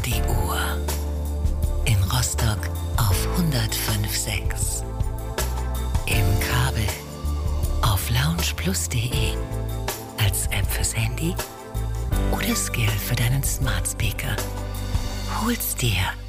die Uhr. In Rostock auf 105.6. Im Kabel auf loungeplus.de. Als App fürs Handy oder Skill für deinen Smart Speaker. Hol's dir